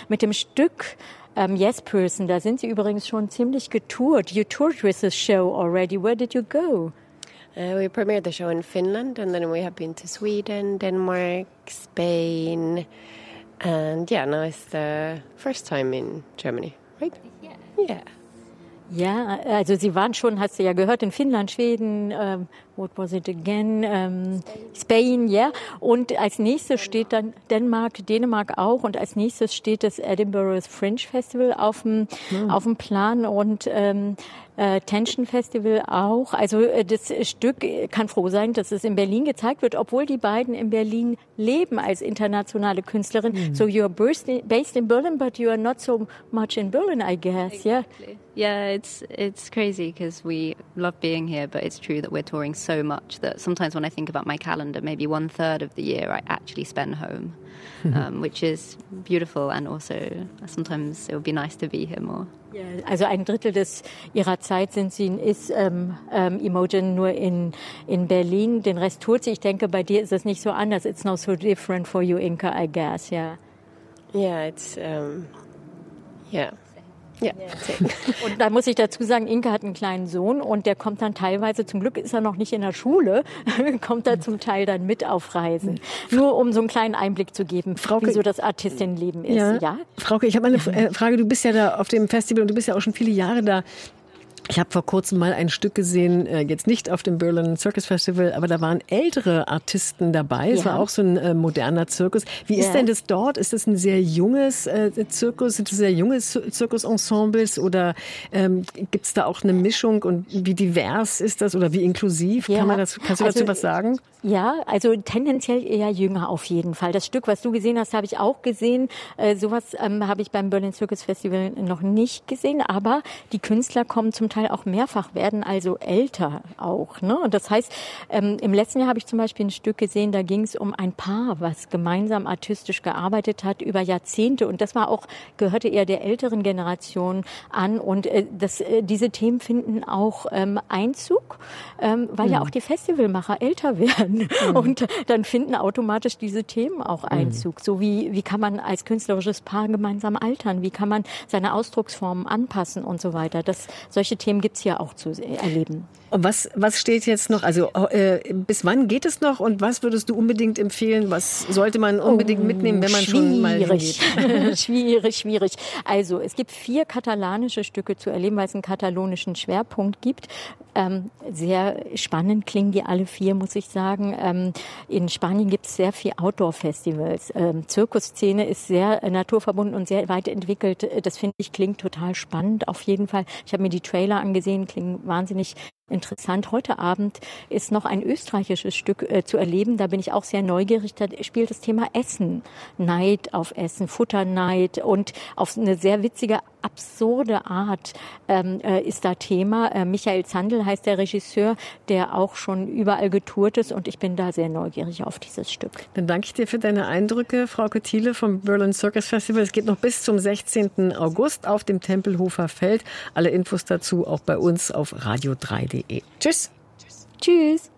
mit dem Stück Yes Person. Da sind Sie übrigens schon ziemlich getourt. You toured with this show already. Where did you go? We premiered the show in Finland, and then we have been to Sweden, Denmark, Spain, and now it's the first time in Germany, right? Yeah. Ja, also Sie waren schon, hast du ja gehört, in Finnland, Schweden, what was it again? Spain, ja. Yeah. Und als nächstes steht dann Dänemark auch. Und als nächstes steht das Edinburgh Fringe Festival auf dem Plan und Tension Festival auch. Also das Stück kann froh sein, dass es in Berlin gezeigt wird, obwohl die beiden in Berlin leben als internationale Künstlerin. So you're based in Berlin, but you are not so much in Berlin, I guess. Exactly. Yeah, it's crazy because we love being here, but it's true that we're touring so much that sometimes when I think about my calendar, maybe 1/3 of the year I actually spend home, which is beautiful, and also sometimes it would be nice to be here more. Ja, also 1/3 ihrer Zeit ist Imogen nur in Berlin, den Rest tut sie. Ich denke, bei dir ist es nicht so anders. It's not so different for you, Inka, I guess, yeah. Yeah, it's, yeah. Ja. Und da muss ich dazu sagen, Inka hat einen kleinen Sohn und der kommt dann teilweise, zum Glück ist er noch nicht in der Schule, kommt er zum Teil dann mit auf Reisen. Nur um so einen kleinen Einblick zu geben, Frauke, wie so das Artistinnenleben ist. Ja? Frauke, ich habe eine Frage. Du bist ja da auf dem Festival und du bist ja auch schon viele Jahre da. Ich habe vor kurzem mal ein Stück gesehen, jetzt nicht auf dem Berlin Circus Festival, aber da waren ältere Artisten dabei. Es war auch so ein moderner Zirkus. Wie ist denn das dort? Ist das ein sehr junges Zirkus? Sind das sehr junge Zirkusensembles oder gibt es da auch eine Mischung? Und wie divers ist das oder wie inklusiv? Kannst du dazu was sagen? Ja, also tendenziell eher jünger auf jeden Fall. Das Stück, was du gesehen hast, habe ich auch gesehen. Sowas habe ich beim Berlin Circus Festival noch nicht gesehen. Aber die Künstler kommen zum Teil auch mehrfach, werden also älter auch. Ne? Und das heißt, im letzten Jahr habe ich zum Beispiel ein Stück gesehen, da ging es um ein Paar, was gemeinsam artistisch gearbeitet hat über Jahrzehnte. Und das gehörte eher der älteren Generation an. Und diese Themen finden auch Einzug, weil ja auch die Festivalmacher älter werden. Und dann finden automatisch diese Themen auch Einzug. So wie kann man als künstlerisches Paar gemeinsam altern? Wie kann man seine Ausdrucksformen anpassen und so weiter? Solche Themen gibt's hier auch zu erleben. Und was steht jetzt noch? Also bis wann geht es noch? Und was würdest du unbedingt empfehlen? Was sollte man unbedingt mitnehmen, wenn man schon mal hingeht? Schwierig. Also es gibt 4 katalanische Stücke zu erleben, weil es einen katalonischen Schwerpunkt gibt. Sehr spannend klingen die alle 4, muss ich sagen. In Spanien gibt es sehr viel Outdoor-Festivals. Zirkusszene ist sehr naturverbunden und sehr weit entwickelt. Das finde ich klingt total spannend auf jeden Fall. Ich habe mir die Trailer angesehen, klingen wahnsinnig interessant. Heute Abend ist noch ein österreichisches Stück zu erleben. Da bin ich auch sehr neugierig. Da spielt das Thema Essen. Neid auf Essen, Futterneid und auf eine sehr witzige, absurde Art ist da Thema. Michael Zandl heißt der Regisseur, der auch schon überall getourt ist und ich bin da sehr neugierig auf dieses Stück. Dann danke ich dir für deine Eindrücke, Frauke Thiele vom Berlin Circus Festival. Es geht noch bis zum 16. August auf dem Tempelhofer Feld. Alle Infos dazu auch bei uns auf radio3.de. Tschüss. Tschüss.